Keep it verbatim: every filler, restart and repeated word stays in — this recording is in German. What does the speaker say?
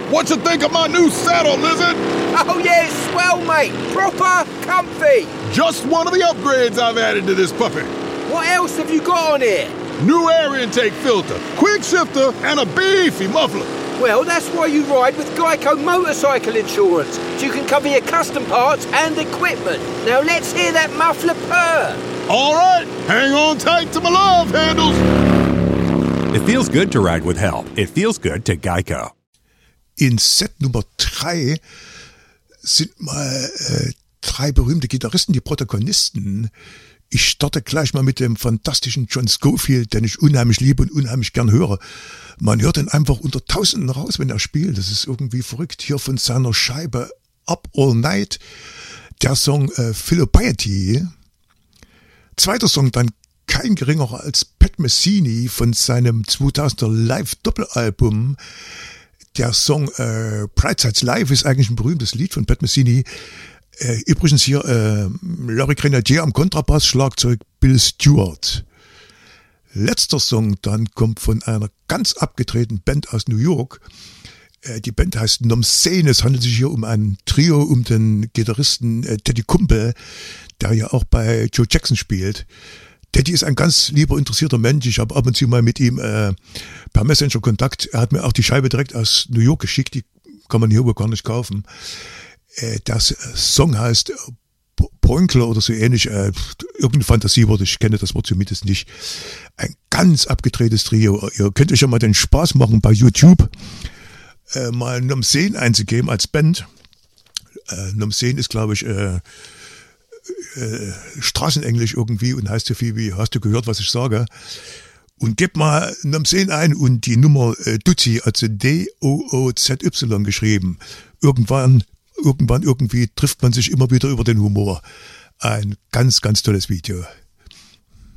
What you think of my new saddle, Lizard? Oh yeah, it's swell, mate. Proper comfy. Just one of the upgrades I've added to this puppy. What else have you got on here? New air intake filter, quick shifter, and a beefy muffler. Well, that's why you ride with Geico Motorcycle Insurance, so you can cover your custom parts and equipment. Now let's hear that muffler purr. All right, hang on tight to my love handles. It feels good to ride with help. It feels good to Geico. In Set Nummer drei sind mal äh, drei berühmte Gitarristen, die Protagonisten. Ich starte gleich mal mit dem fantastischen John Scofield, den ich unheimlich liebe und unheimlich gern höre. Man hört ihn einfach unter Tausenden raus, wenn er spielt. Das ist irgendwie verrückt. Hier von seiner Scheibe Up All Night, der Song äh, Philo Piety. Zweiter Song dann kein geringerer als Pat Messini von seinem zweitausender Live-Doppelalbum. Der Song äh, Brightside's Live ist eigentlich ein berühmtes Lied von Pat Messini. Äh, übrigens hier äh, Larry Grenadier am Kontrabass, Schlagzeug Bill Stewart. Letzter Song dann kommt von einer ganz abgedrehten Band aus New York. Äh, die Band heißt Nomsane. Es handelt sich hier um ein Trio um den Gitarristen äh, Teddy Kumpel, der ja auch bei Joe Jackson spielt. Teddy ist ein ganz lieber, interessierter Mensch. Ich habe ab und zu mal mit ihm äh, per Messenger Kontakt. Er hat mir auch die Scheibe direkt aus New York geschickt. Die kann man hier wohl gar nicht kaufen. Äh, der Song heißt Poinkler oder so ähnlich. Äh, irgendein Fantasiewort, ich kenne das Wort zumindest nicht. Ein ganz abgedrehtes Trio. Ihr könnt euch ja mal den Spaß machen, bei YouTube äh, mal Nomsane einzugeben als Band. Äh, Nomsane ist, glaube ich, äh, Äh, Straßenenglisch irgendwie und heißt so viel wie, hast du gehört, was ich sage? Und gebt mal Nomsane ein und die Nummer äh, Doozy, also D O O Z Y geschrieben. Irgendwann, irgendwann irgendwie trifft man sich immer wieder über den Humor. Ein ganz, ganz tolles Video.